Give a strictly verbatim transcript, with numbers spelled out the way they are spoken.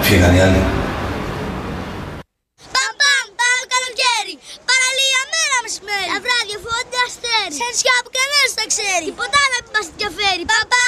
Φύγανε οι άλλοι. Παμ παμ, πάμε καλοκαίρι. Παραλία μέρα μεσημέρι. Τα βράδια φωτιά αστέρι. Σε νησιά που κανένας τα ξέρει. Τίποτα να μην μας διαφέρει. Παμ παμ.